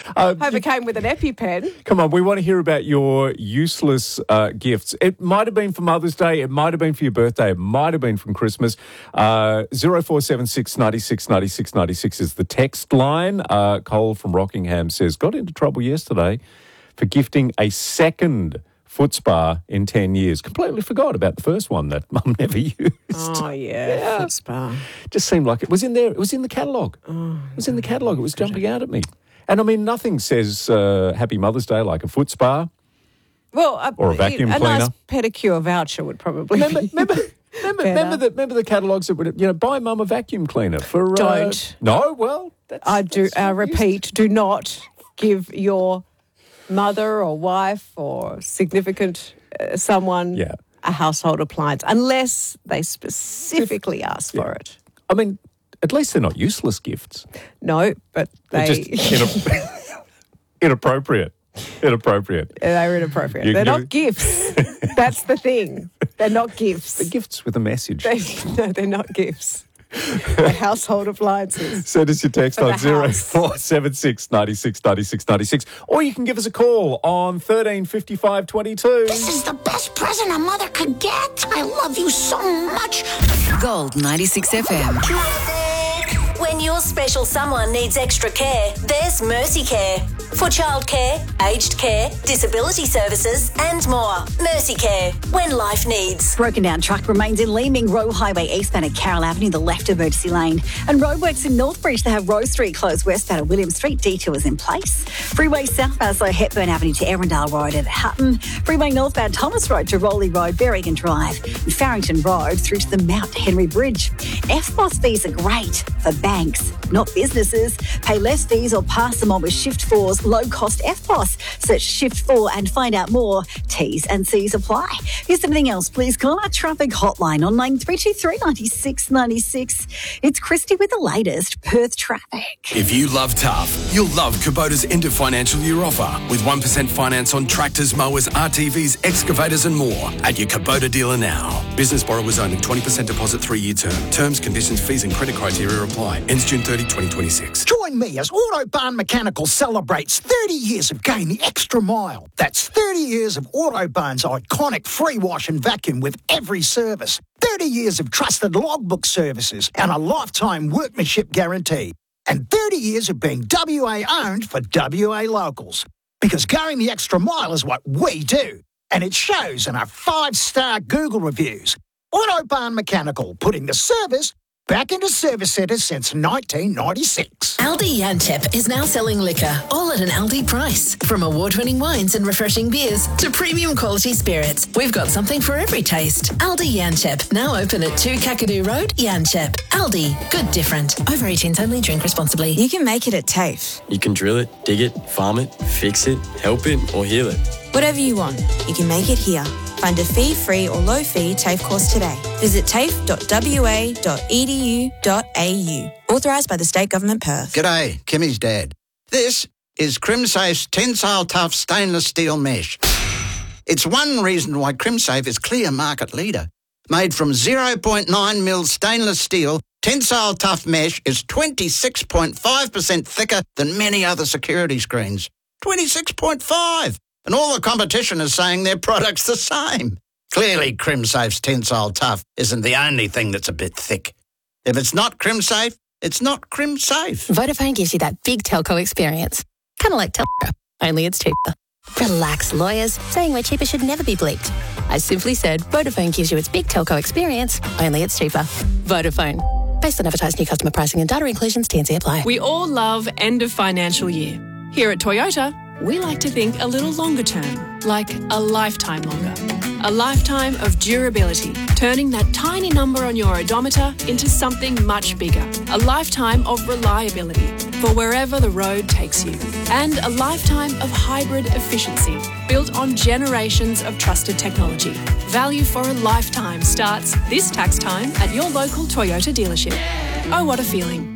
Hope it came with an EpiPen. Come on, we want to hear about your useless gifts. It might have been for Mother's Day, it might have been for your birthday, it might have been from Christmas. 0476 96 96 96 is the text line. Cole from Rockingham says, got into trouble yesterday for gifting a second foot spa in 10 years. Completely forgot about the first one that Mum never used. Oh, yeah, foot spa. Just seemed like it was in there. It was in the catalogue. It was in the catalogue. It was jumping out at me. And, I mean, nothing says Happy Mother's Day like a foot spa. Well, or a vacuum cleaner. A nice pedicure voucher would probably be Remember the catalogues that would, buy Mum a vacuum cleaner for... Don't. No, well... I repeat, do not give your mother or wife or significant someone a household appliance unless they specifically ask for it. I mean, at least they're not useless gifts. No, but they're just inappropriate. Inappropriate. They're inappropriate. They're not gifts. That's the thing. They're not gifts. They're gifts with a message. No, they're not gifts. They're household appliances. Send us your text on 0476 96 96 96, or you can give us a call on 13 55 22. This is the best present a mother could get. I love you so much. Gold 96 FM. When your special someone needs extra care, there's Mercy Care. For childcare, aged care, disability services and more. Mercy Care, when life needs. Broken down truck remains in Leeming, Roe Highway eastbound at Carroll Avenue, the left of Emergency Lane. And roadworks in Northbridge, they have Rose Street closed westbound at William Street. Detours in place. Freeway southbound, so Hepburn Avenue to Erindale Road at Hutton. Freeway northbound Thomas Road to Rowley Road, Berrigan Drive. And Farrington Road through to the Mount Henry Bridge. FBOS fees are great for banks, not businesses. Pay less fees or pass them on with Shift 4's low-cost FBOS. Search Shift 4 and find out more. T's and C's apply. If there's anything else, please call our traffic hotline on 9323 96 96. It's Christy with the latest Perth traffic. If you love tough, you'll love Kubota's end of financial year offer with 1% finance on tractors, mowers, RTVs, excavators and more at your Kubota dealer now. Business borrowers only, 20% deposit, 3-year term. Terms, conditions, fees and credit criteria apply. Ends June 30, 2026. Join me as Autobarn Mechanical celebrates 30 years of going the extra mile. That's 30 years of Autobarn's iconic free wash and vacuum with every service. 30 years of trusted logbook services and a lifetime workmanship guarantee. And 30 years of being WA owned for WA locals. Because going the extra mile is what we do. And it shows in our 5-star Google reviews. Autobarn Mechanical, putting the service back into service centres since 1996. Aldi Yantep is now selling liquor, all at an Aldi price. From award-winning wines and refreshing beers to premium quality spirits, we've got something for every taste. Aldi Yantep, now open at 2 Kakadu Road, Yantep. Aldi, good different. Over 18s only, drink responsibly. You can make it at TAFE. You can drill it, dig it, farm it, fix it, help it or heal it. Whatever you want, you can make it here. Find a fee-free or low-fee TAFE course today. Visit tafe.wa.edu.au. Authorised by the State Government Perth. G'day, Kimmy's dad. This is CrimSafe's Tensile Tough Stainless Steel Mesh. It's one reason why CrimSafe is clear market leader. Made from 0.9 mil stainless steel, Tensile Tough Mesh is 26.5% thicker than many other security screens. 26.5! And all the competition is saying their product's the same. Clearly, CrimSafe's Tensile Tough isn't the only thing that's a bit thick. If it's not CrimSafe, it's not CrimSafe. Vodafone gives you that big telco experience. Kind of like Telstra, only it's cheaper. Relax, lawyers. Saying we're cheaper should never be bleeped. I simply said Vodafone gives you its big telco experience, only it's cheaper. Vodafone. Based on advertised new customer pricing and data inclusions, T&C apply. We all love end of financial year. Here at Toyota, we like to think a little longer term, like a lifetime longer. A lifetime of durability, turning that tiny number on your odometer into something much bigger. A lifetime of reliability for wherever the road takes you. And a lifetime of hybrid efficiency, built on generations of trusted technology. Value for a lifetime starts this tax time at your local Toyota dealership. Oh, what a feeling.